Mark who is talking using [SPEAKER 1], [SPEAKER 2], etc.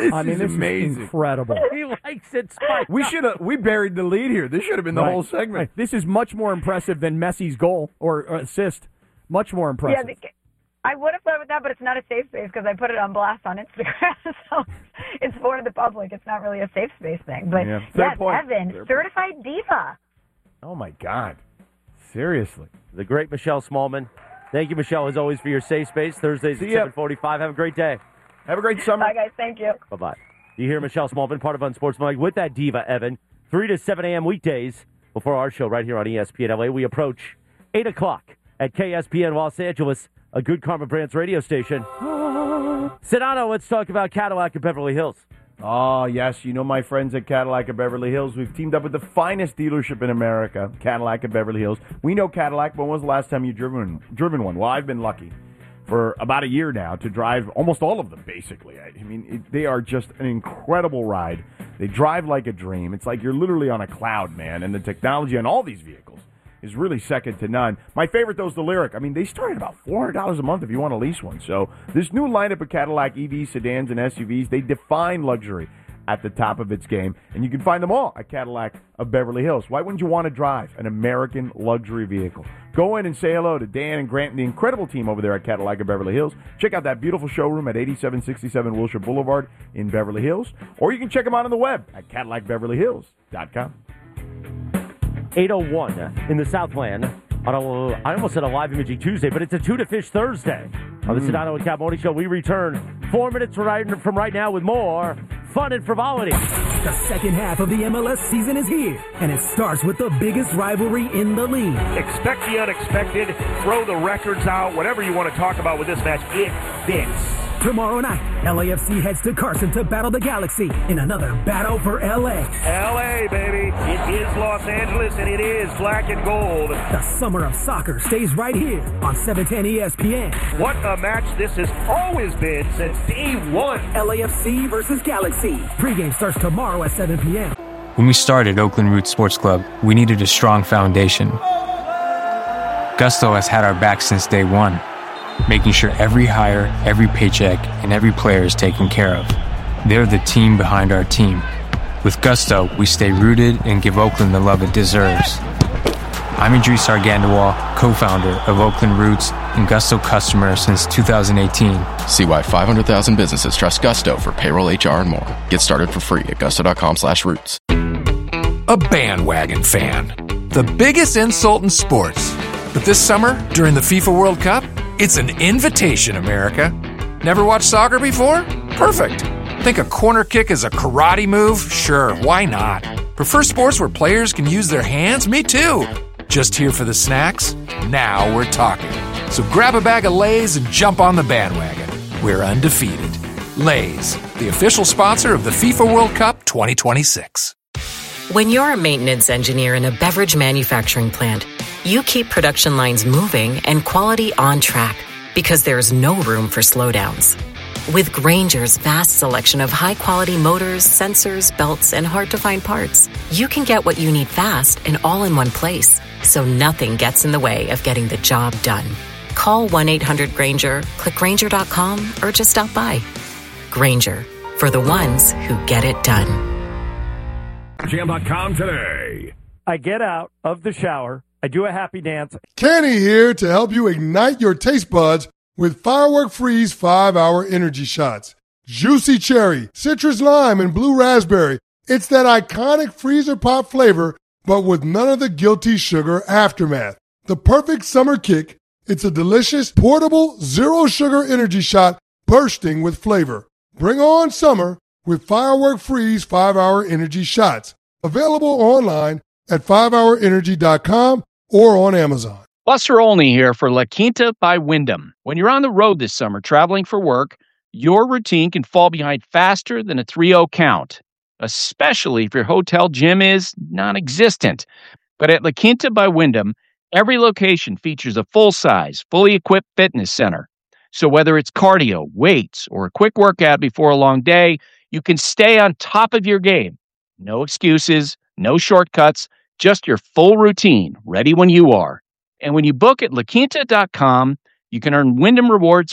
[SPEAKER 1] I mean, this
[SPEAKER 2] amazing.
[SPEAKER 1] is incredible.
[SPEAKER 3] He likes it spiked.
[SPEAKER 2] We buried the lead here. This should have been the whole segment.
[SPEAKER 1] Right. This is much more impressive than Messi's goal or assist. Much more impressive.
[SPEAKER 4] Yeah, I would have gone with that, but it's not a safe space because I put it on blast on Instagram. So it's for the public. It's not really a safe space thing. But
[SPEAKER 2] Yeah.
[SPEAKER 4] yes,
[SPEAKER 2] Point.
[SPEAKER 4] Evan, certified diva.
[SPEAKER 2] Oh, my God. Seriously.
[SPEAKER 3] The great Michelle Smallman. Thank you, Michelle, as always, for your safe space. Thursdays at 7:45. Have a great day.
[SPEAKER 2] Have a great summer.
[SPEAKER 4] Bye, guys. Thank you.
[SPEAKER 3] Bye-bye. You hear Michelle Smallman, part of Unsportsmanlike, with that diva, Evan. 3 to 7 a.m. weekdays before our show right here on ESPN LA. We approach 8 o'clock at KSPN Los Angeles, a Good Karma Brands radio station. Sedano, let's talk about Cadillac of Beverly Hills.
[SPEAKER 2] Oh, yes. You know my friends at Cadillac of Beverly Hills. We've teamed up with the finest dealership in America, Cadillac of Beverly Hills. We know Cadillac. When was the last time you driven one? Well, I've been lucky for about a year now to drive almost all of them, basically. I mean, they are just an incredible ride. They drive like a dream. It's like you're literally on a cloud, man. And the technology on all these vehicles is really second to none. My favorite, though, is the Lyriq. I mean, they start at about $400 a month if you want to lease one. So this new lineup of Cadillac EVs, sedans, and SUVs, they define luxury at the top of its game. And you can find them all at Cadillac of Beverly Hills. Why wouldn't you want to drive an American luxury vehicle? Go in and say hello to Dan and Grant and the incredible team over there at Cadillac of Beverly Hills. Check out that beautiful showroom at 8767 Wilshire Boulevard in Beverly Hills. Or you can check them out on the web at CadillacBeverlyHills.com.
[SPEAKER 3] 8:01 in the Southland on I almost said a live imaging Tuesday, but it's a Tuna Fish Thursday. On the Sedano and Cat Morning Show, we return 4 minutes from right now with more fun and frivolity.
[SPEAKER 5] The second half of the MLS season is here, and it starts with the biggest rivalry in the league.
[SPEAKER 6] Expect the unexpected, throw the records out, whatever you want to talk about with this match, it fits.
[SPEAKER 5] Tomorrow night, LAFC heads to Carson to battle the Galaxy in another battle for LA.
[SPEAKER 6] LA, baby. It is Los Angeles, and it is black and gold.
[SPEAKER 5] The summer of soccer stays right here on 710 ESPN.
[SPEAKER 6] What a match this has always been since day one.
[SPEAKER 5] LAFC versus Galaxy. Pre-game starts tomorrow at 7 p.m.
[SPEAKER 7] When we started Oakland Roots Sports Club, we needed a strong foundation. Gusto has had our back since day one, making sure every hire, every paycheck, and every player is taken care of. They're the team behind our team. With Gusto, we stay rooted and give Oakland the love it deserves. I'm Idris Argandawal, co-founder of Oakland Roots and Gusto customer since 2018.
[SPEAKER 8] See why 500,000 businesses trust Gusto for payroll, HR, and more. Get started for free at gusto.com/roots.
[SPEAKER 9] A bandwagon fan. The biggest insult in sports. But this summer, during the FIFA World Cup, it's an invitation, America. Never watched soccer before? Perfect. Think a corner kick is a karate move? Sure, why not? Prefer sports where players can use their hands? Me too. Just here for the snacks? Now we're talking. So grab a bag of Lay's and jump on the bandwagon. We're undefeated. Lay's, the official sponsor of the FIFA World Cup 2026.
[SPEAKER 10] When you're a maintenance engineer in a beverage manufacturing plant, you keep production lines moving and quality on track because there's no room for slowdowns. With Grainger's vast selection of high-quality motors, sensors, belts, and hard-to-find parts, you can get what you need fast and all in one place, so nothing gets in the way of getting the job done. Call 1-800-GRAINGER, click Grainger.com, or just stop by. Grainger, for the ones who get it done.
[SPEAKER 11] Jam.com today.
[SPEAKER 1] I get out of the shower. I do a happy dance.
[SPEAKER 12] Kenny here to help you ignite your taste buds with Firework Freeze 5-Hour Energy Shots. Juicy cherry, citrus lime, and blue raspberry. It's that iconic freezer pop flavor, but with none of the guilty sugar aftermath. The perfect summer kick. It's a delicious, portable, zero-sugar energy shot bursting with flavor. Bring on summer with Firework Freeze 5-Hour Energy Shots. Available online at 5hourenergy.com or on Amazon.
[SPEAKER 13] Buster Olney here for La Quinta by Wyndham. When you're on the road this summer traveling for work, your routine can fall behind faster than a 3-0 count, especially if your hotel gym is non-existent. But at La Quinta by Wyndham, every location features a full-size, fully equipped fitness center. So whether it's cardio, weights, or a quick workout before a long day, you can stay on top of your game. No excuses, no shortcuts, just your full routine, ready when you are. And when you book at LaQuinta.com, you can earn Wyndham Rewards